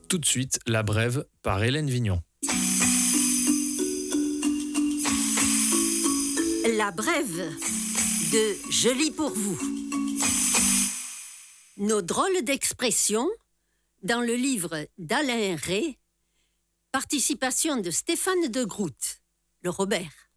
Tout de suite, La Brève par Hélène Vignon. La Brève de Je lis pour vous. Nos drôles d'expressions dans le livre d'Alain Rey, participation de Stéphane de Groot, le Robert.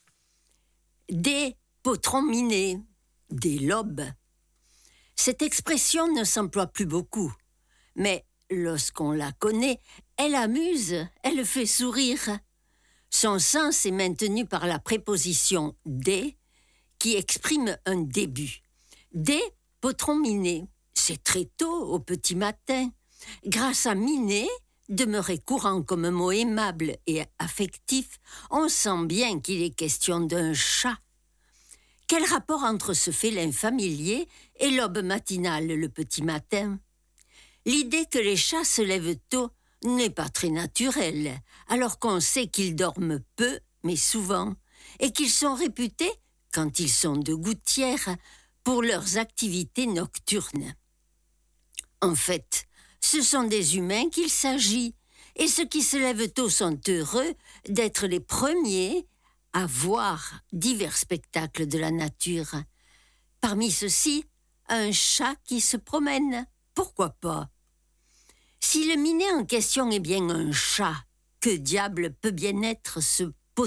Des potrons minés, des lobes. Cette expression ne s'emploie plus beaucoup, mais lorsqu'on la connaît, elle amuse, elle fait sourire. Son sens est maintenu par la préposition « des » qui exprime un début. Des potrons minés, c'est très tôt, au petit matin. Grâce à miné, demeuré courant comme un mot aimable et affectif, on sent bien qu'il est question d'un chat. Quel rapport entre ce félin familier et l'aube matinale le petit matin ? L'idée que les chats se lèvent tôt n'est pas très naturelle, alors qu'on sait qu'ils dorment peu, mais souvent, et qu'ils sont réputés, quand ils sont de gouttière, pour leurs activités nocturnes. En fait, ce sont des humains qu'il s'agit, et ceux qui se lèvent tôt sont heureux d'être les premiers à voir divers spectacles de la nature. Parmi ceux-ci, un chat qui se promène, pourquoi pas ? Si le miné en question est bien un chat, que diable peut bien être ce potron ?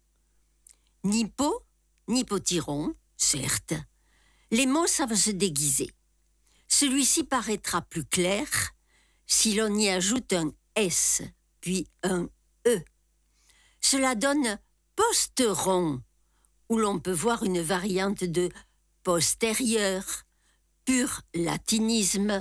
Ni pot, ni potiron, certes. Les mots savent se déguiser. Celui-ci paraîtra plus clair si l'on y ajoute un S, puis un E. Cela donne posteron, où l'on peut voir une variante de postérieur, pur latinisme,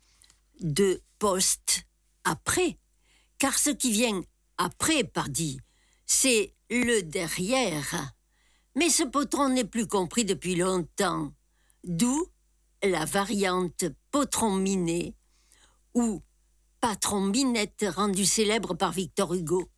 de post, après, car ce qui vient après, pardi, c'est le derrière. Mais ce potron n'est plus compris depuis longtemps, d'où la variante potron miné ou patron minette rendue célèbre par Victor Hugo.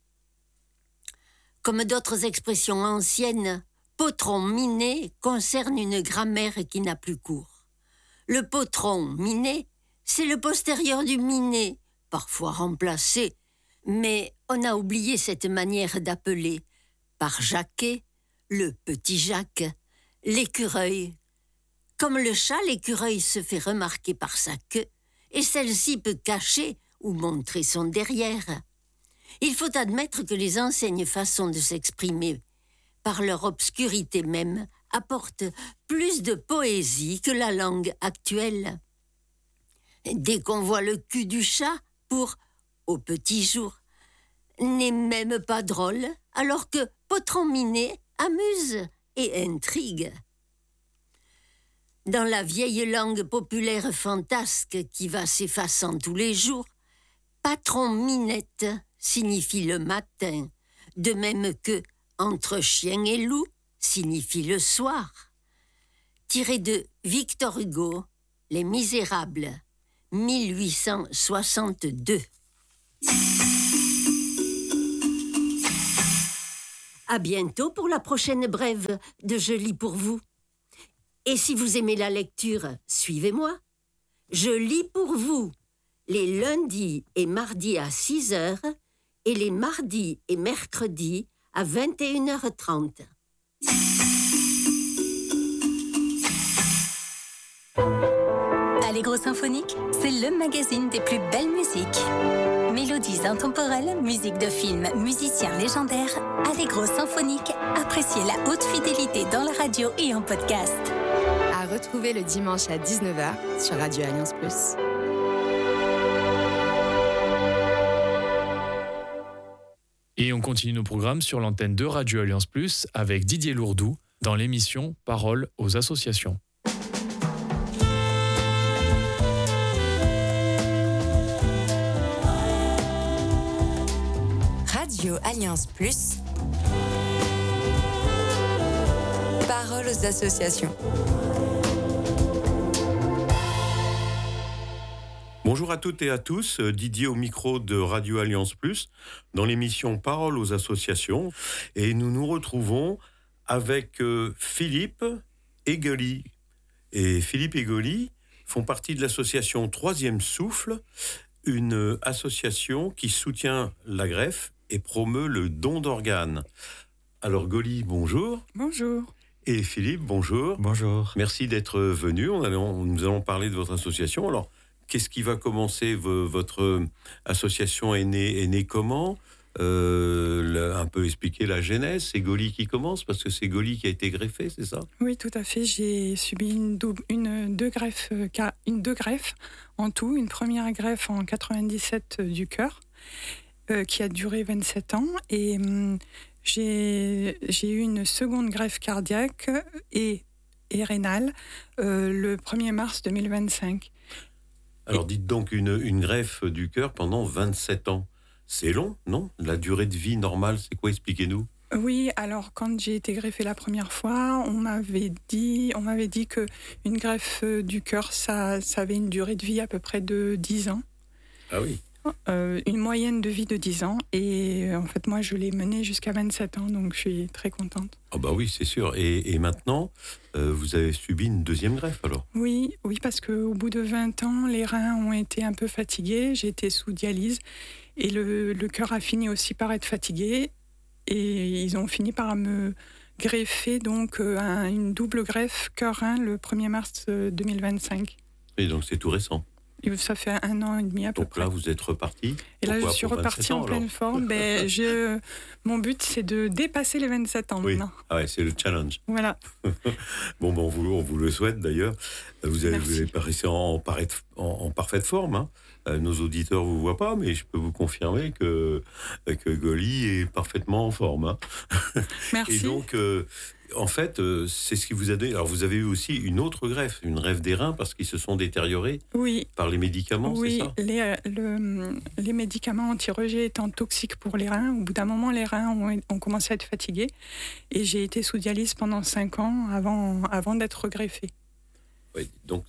Comme d'autres expressions anciennes, potron miné concerne une grammaire qui n'a plus cours. Le potron miné, c'est le postérieur du miné, parfois remplacé, mais on a oublié cette manière d'appeler par Jacquet, le petit Jacques, l'écureuil. Comme le chat, l'écureuil se fait remarquer par sa queue, et celle-ci peut cacher ou montrer son derrière. Il faut admettre que les anciennes façons de s'exprimer, par leur obscurité même, apportent plus de poésie que la langue actuelle. Dès qu'on voit le cul du chat pour « au petit jour », n'est même pas drôle, alors que potron miné amuse et intrigue. Dans la vieille langue populaire fantasque qui va s'effaçant tous les jours, patron minette signifie le matin, de même que entre chien et loup signifie le soir. Tiré de Victor Hugo, Les Misérables, 1862. À bientôt pour la prochaine brève de Je lis pour vous. Et si vous aimez la lecture, suivez-moi. Je lis pour vous les lundis et mardis à 6h et les mardis et mercredis à 21h30. Allegro Symphonique, c'est le magazine des plus belles musiques. Mélodies intemporelles, musique de film, musiciens légendaires, Allegro Symphonique, appréciez la haute fidélité dans la radio et en podcast. À retrouver le dimanche à 19h sur Radio Alliance Plus. Et on continue nos programmes sur l'antenne de Radio Alliance Plus avec Didier Lourdou dans l'émission Parole aux associations. Radio Alliance Plus. Parole aux associations. Bonjour à toutes et à tous, Didier au micro de Radio Alliance Plus, dans l'émission Parole aux associations. Et nous nous retrouvons avec Philippe Egoli. Et Philippe Egoli font partie de l'association Troisième Souffle. une association qui soutient la greffe et promeut le don d'organes. Alors Goli, bonjour. Bonjour. Et Philippe, bonjour. Bonjour. Merci d'être venus. Nous allons parler de votre association. Alors, qu'est-ce qui va commencer? Votre association est née comment? Un peu expliquer la genèse. C'est Goli qui commence parce que c'est Goli qui a été greffé, c'est ça? Oui, tout à fait. J'ai subi deux greffes en tout. Une première greffe en 97 du cœur qui a duré 27 ans et j'ai eu une seconde greffe cardiaque et rénale le 1er mars 2025. Alors dites donc, une greffe du cœur pendant 27 ans. C'est long, non? La durée de vie normale, c'est quoi? Expliquez-nous. Oui, alors quand j'ai été greffée la première fois, on m'avait dit que une greffe du cœur, ça avait une durée de vie à peu près de 10 ans. Ah oui. Une moyenne de vie de 10 ans. Et en fait, moi, je l'ai menée jusqu'à 27 ans, donc je suis très contente. Ah bah oui, c'est sûr. Et maintenant, vous avez subi une deuxième greffe alors? Oui, parce qu'au bout de 20 ans, les reins ont été un peu fatigués. J'ai été sous dialyse et le cœur a fini aussi par être fatigué. Et ils ont fini par me greffer donc une double greffe cœur-rein le 1er mars 2025. Et donc c'est tout récent. Ça fait 1 an et demi à peu près. Donc là, vous êtes reparti. Et là, je suis repartie en pleine forme. Mon but, c'est de dépasser les 27 ans maintenant. Ah ouais, c'est le challenge. Voilà. Bon, on vous le souhaite d'ailleurs. Vous allez passer en parfaite forme. Hein. Nos auditeurs ne vous voient pas, mais je peux vous confirmer que Goli est parfaitement en forme. Hein. Merci. Et donc, en fait, c'est ce qui vous a donné. Alors, vous avez eu aussi une autre greffe, une greffe des reins, parce qu'ils se sont détériorés par les médicaments, c'est ça? Oui, les médicaments anti-rejet étant toxiques pour les reins, au bout d'un moment, les reins ont commencé à être fatigués. Et j'ai été sous dialyse pendant 5 ans avant d'être greffée. Oui, donc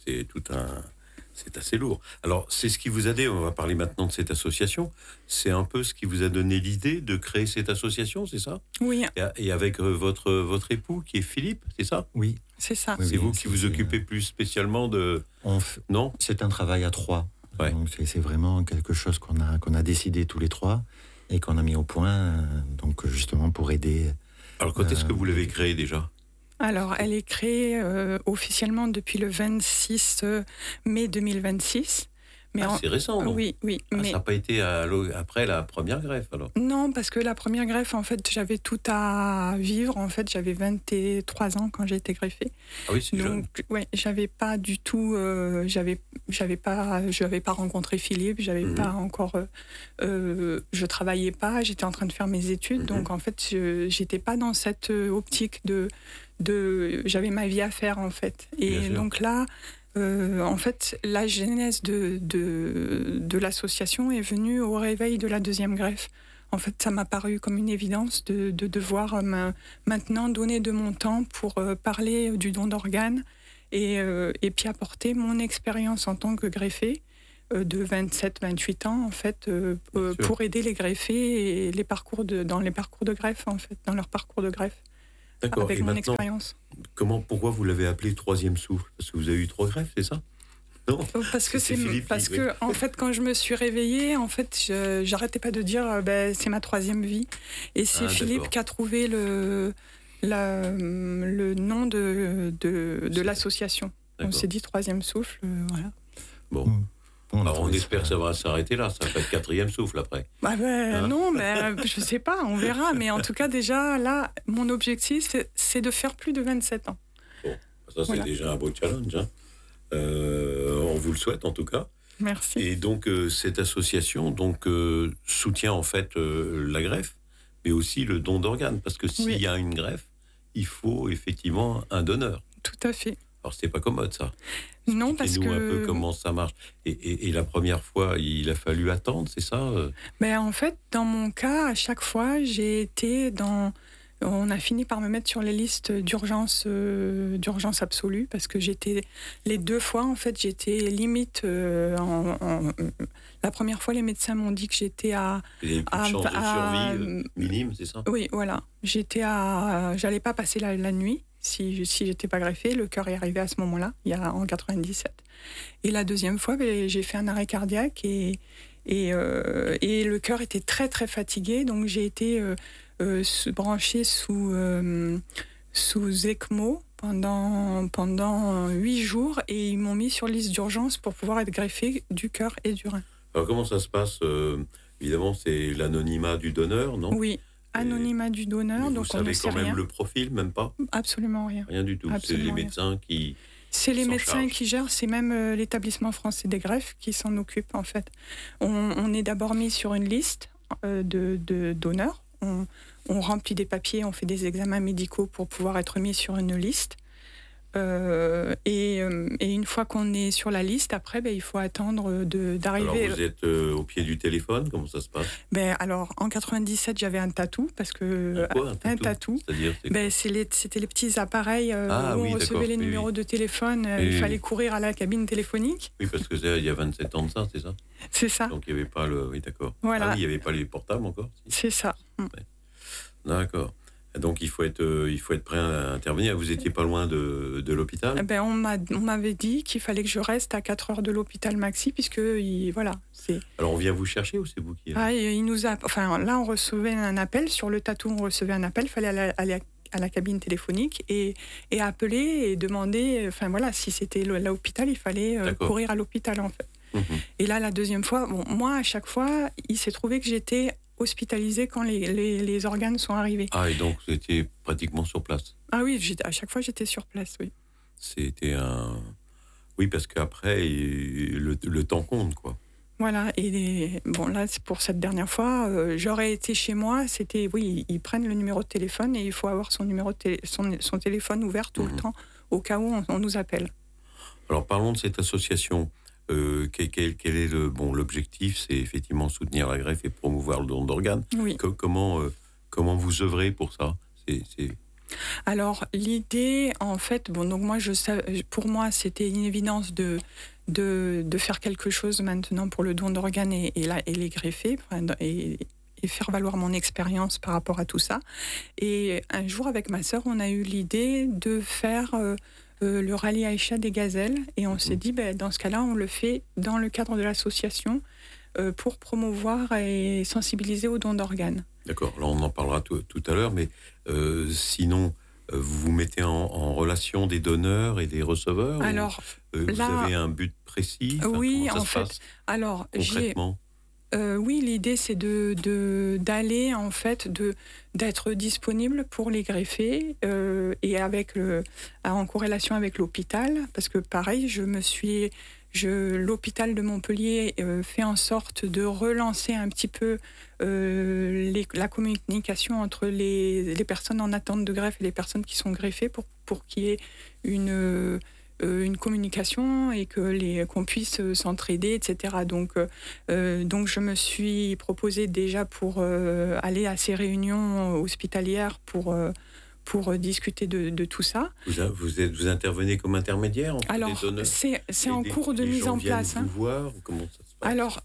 c'est assez lourd. Alors, c'est ce qui vous a donné, on va parler maintenant de cette association, c'est un peu ce qui vous a donné l'idée de créer cette association, c'est ça? Oui. Et avec votre époux, qui est Philippe, c'est ça? Oui. C'est ça. C'est vous qui vous occupez plus spécialement de... Non? C'est un travail à 3. Ouais. Donc c'est vraiment quelque chose qu'on a décidé tous les 3 et qu'on a mis au point, donc justement pour aider... Alors, quand est-ce que vous l'avez créé déjà? Alors, elle est créée officiellement depuis le 26 mai 2026. Mais c'est récent, non? Oui. Mais... Ça n'a pas été après la première greffe, alors? Non, parce que la première greffe, en fait, j'avais tout à vivre. En fait, j'avais 23 ans quand j'ai été greffée. Ah oui, c'est jeune. Donc, ouais, j'avais pas du tout... j'avais pas rencontré Philippe, j'avais pas encore... je travaillais pas, j'étais en train de faire mes études. Donc, en fait, j'étais pas dans cette optique de j'avais ma vie à faire, en fait. Et donc là... en fait, la genèse de l'association est venue au réveil de la deuxième greffe. En fait, ça m'a paru comme une évidence de devoir maintenant donner de mon temps pour parler du don d'organes et puis apporter mon expérience en tant que greffée de 27-28 ans, en fait, pour aider les greffés et dans les parcours de greffe, en fait, dans leur parcours de greffe. D'accord. Avec mon expérience. Pourquoi vous l'avez appelé troisième souffle? Parce que vous avez eu 3 greffes, c'est ça? Non. Parce que en fait, quand je me suis réveillée, en fait, j'arrêtais pas de dire c'est ma 3e vie. Et c'est Philippe qui a trouvé le nom de l'association. On s'est dit 3e souffle, voilà. Bon. Alors on espère que ça va s'arrêter là, ça va être 4e souffle après. Non, mais je sais pas, on verra. Mais en tout cas, déjà, là, mon objectif, c'est de faire plus de 27 ans. Bon, ça c'est déjà un beau challenge. Hein. On vous le souhaite en tout cas. Merci. Et donc cette association soutient en fait la greffe, mais aussi le don d'organes, parce que s'il y a une greffe, il faut effectivement un donneur. Tout à fait. Alors c'est pas commode ça. Non, parce que... un peu comment ça marche. Et la première fois, il a fallu attendre, c'est ça? En fait, dans mon cas, à chaque fois, j'ai été dans... On a fini par me mettre sur les listes d'urgence absolue, parce que les 2 fois, en fait, j'étais limite... La première fois, les médecins m'ont dit que j'étais à... Il y a une chance de survie minime, c'est ça? Oui, voilà. J'allais pas passer la nuit. Si j'étais pas greffée, le cœur est arrivé à ce moment-là, en 97. Et la deuxième fois, j'ai fait un arrêt cardiaque et Et le cœur était très très fatigué, donc j'ai été branchée sous ECMO pendant 8 jours, et ils m'ont mis sur liste d'urgence pour pouvoir être greffée du cœur et du rein. Alors comment ça se passe Évidemment, c'est l'anonymat du donneur, non? Oui, anonymat du donneur, Mais donc vous on ne savez sait quand même rien. le profil, même pas? Absolument rien. Rien du tout. Absolument C'est les rien. médecins qui... C'est les s'en médecins chargent. qui gèrent, c'est même l'établissement français des greffes qui s'en occupe en fait. On est d'abord mis sur une liste de donneurs. On remplit des papiers, on fait des examens médicaux pour pouvoir être mis sur une liste. Et une fois qu'on est sur la liste, après, il faut attendre d'arriver. Alors vous êtes au pied du téléphone, comment ça se passe? Alors, en 97, j'avais un tatou, parce que Un tatou? C'est-à-dire, c'est quoi? c'était les petits appareils où oui, on recevait d'accord, les oui, numéros de téléphone. Oui, Il oui. fallait courir à la cabine téléphonique. Oui, parce que il y a 27 ans de ça, c'est ça? C'est ça. Donc il n'y avait pas le... Oui, d'accord. Voilà. Ah oui, il n'y avait pas les portables encore? Si. C'est ça. D'accord. Donc il faut être prêt à intervenir. Vous n'étiez pas loin de l'hôpital? On m'avait dit qu'il fallait que je reste à 4 heures de l'hôpital Maxi, puisque c'est. Alors on vient vous chercher ou c'est vous qui... Il nous a. Enfin, là, on recevait un appel sur le tatou. On recevait un appel. Il fallait aller à la cabine téléphonique et appeler et demander. Enfin voilà, si c'était l'hôpital, il fallait courir à l'hôpital en fait. Et là, la deuxième fois, moi à chaque fois, il s'est trouvé que j'étais hospitalisée quand les organes sont arrivés. Ah, et donc vous étiez pratiquement sur place? Ah oui, à chaque fois j'étais sur place, oui. C'était un... Oui, parce qu'après, le temps compte, quoi. Voilà, et là, c'est pour cette dernière fois, j'aurais été chez moi, c'était, oui, ils prennent le numéro de téléphone et il faut avoir son numéro de son téléphone ouvert tout le temps, au cas où on nous appelle. Alors parlons de cette association. Quel est l'objectif? C'est effectivement soutenir la greffe et promouvoir le don d'organes. Oui. Comment vous œuvrez pour ça? Alors l'idée, en fait, donc moi pour moi c'était une évidence de faire quelque chose maintenant pour le don d'organes et les greffer et faire valoir mon expérience par rapport à tout ça. Et un jour avec ma sœur, on a eu l'idée de faire le rallye Aïcha des gazelles, et on s'est dit dans ce cas-là on le fait dans le cadre de l'association pour promouvoir et sensibiliser au don d'organes. D'accord, là on en parlera tout à l'heure, mais sinon vous vous mettez en relation des donneurs et des receveurs? Alors, vous avez un but précis? Oui, en fait. Alors, concrètement, oui, l'idée c'est d'aller en fait d'être disponible pour les greffer et en corrélation avec l'hôpital, parce que pareil, l'hôpital de Montpellier fait en sorte de relancer un petit peu la communication entre les personnes en attente de greffe et les personnes qui sont greffées pour qu'il y ait une communication et qu'on puisse s'entraider, etc. Donc je me suis proposée déjà pour aller à ces réunions hospitalières pour discuter de tout ça. Vous intervenez comme intermédiaire entre les donneurs? C'est en cours de mise en place. Vous voir, comment ça se passe? Alors,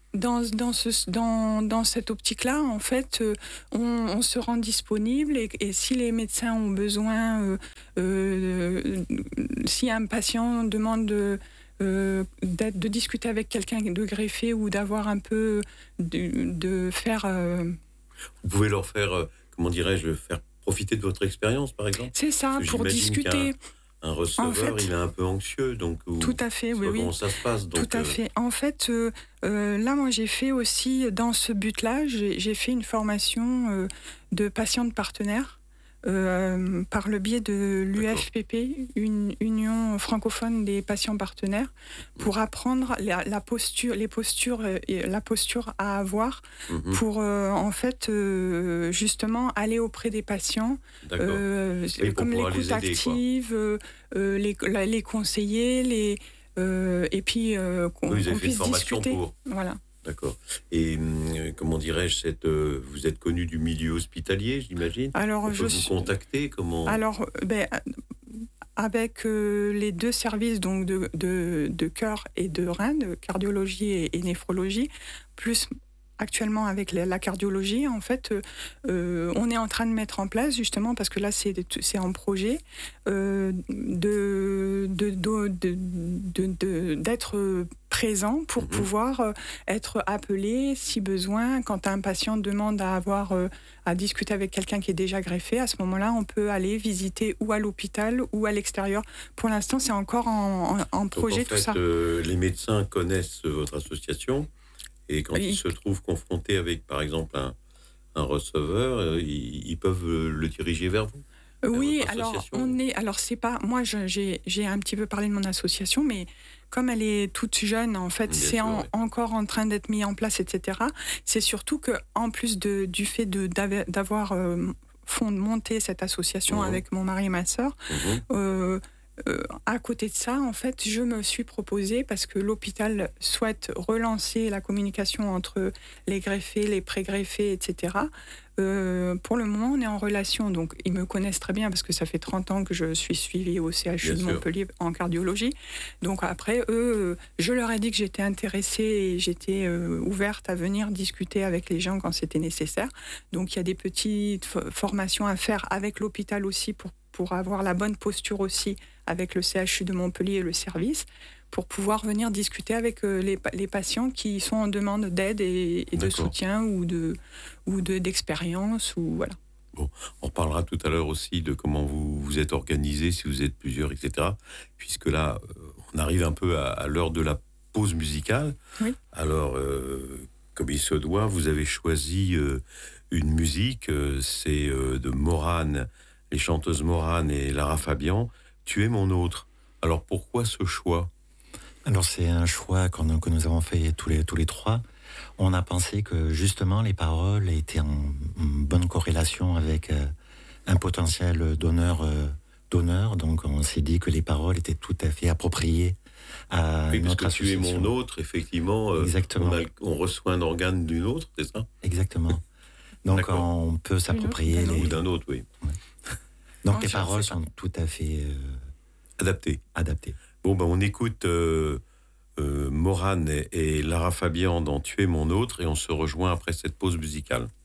dans cette optique-là, en fait, on se rend disponible et si les médecins ont besoin, si un patient demande de discuter avec quelqu'un de greffé ou d'avoir un peu de faire... Vous pouvez leur faire, faire profiter de votre expérience, par exemple? C'est ça, pour discuter. Un receveur, en fait, il est un peu anxieux, donc... Tout à fait, oui. Comment ça se passe, donc, tout à fait. En fait, là, moi, j'ai fait aussi, dans ce but-là, j'ai fait une formation de patiente partenaire par le biais de l'UFPP, une union francophone des patients partenaires, pour apprendre la posture à avoir pour, en fait, justement, aller auprès des patients, comme l'écoute active, les conseiller, et puis qu'on puisse discuter. Voilà. D'accord. Et vous êtes connu du milieu hospitalier, j'imagine? Alors, on peut vous contacter, comment? Alors, avec les deux services donc de cœur et de rein, de cardiologie et néphrologie, plus actuellement avec la cardiologie, en fait, on est en train de mettre en place, justement, parce que là, c'est en projet, d'être présent pour pouvoir être appelé, si besoin, quand un patient demande à discuter avec quelqu'un qui est déjà greffé. À ce moment-là, on peut aller visiter ou à l'hôpital ou à l'extérieur. Pour l'instant, c'est encore en projet. Donc, en fait, tout ça. Les médecins connaissent votre association et quand ils se trouvent confrontés avec, par exemple, un receveur, ils peuvent le diriger vers vous. Oui, alors c'est pas moi. J'ai un petit peu parlé de mon association, mais comme elle est toute jeune, en fait, encore en train d'être mis en place, etc. C'est surtout que, en plus du fait d'avoir monté cette association avec mon mari et ma sœur. À côté de ça, en fait, je me suis proposée, parce que l'hôpital souhaite relancer la communication entre les greffés, les pré-greffés, etc. Pour le moment, on est en relation, donc ils me connaissent très bien parce que ça fait 30 ans que je suis suivie au CHU de Montpellier en cardiologie. Donc après, eux, je leur ai dit que j'étais intéressée et j'étais ouverte à venir discuter avec les gens quand c'était nécessaire. Donc il y a des petites formations à faire avec l'hôpital aussi pour avoir la bonne posture aussi avec le CHU de Montpellier et le service, pour pouvoir venir discuter avec les patients qui sont en demande d'aide et de soutien ou d'expérience. Voilà. Bon, on parlera tout à l'heure aussi de comment vous êtes organisé, si vous êtes plusieurs, etc. Puisque là, on arrive un peu à l'heure de la pause musicale. Oui. Alors, comme il se doit, vous avez choisi une musique, c'est de Morane, les chanteuses Morane et Lara Fabian, « Tu es mon autre ». Alors, pourquoi ce choix ? Alors, c'est un choix que nous avons fait tous les trois. On a pensé que, justement, les paroles étaient en bonne corrélation avec un potentiel donneur. Donc, on s'est dit que les paroles étaient tout à fait appropriées à notre association. Tu es mon autre, effectivement, on reçoit un organe d'une autre, c'est ça ? Exactement. Donc, on peut s'approprier Ou d'un autre, oui. Ouais. Donc, les paroles sont tout à fait adaptées. Bon, on écoute Morane et Lara Fabian dans « Tu es mon autre » et on se rejoint après cette pause musicale.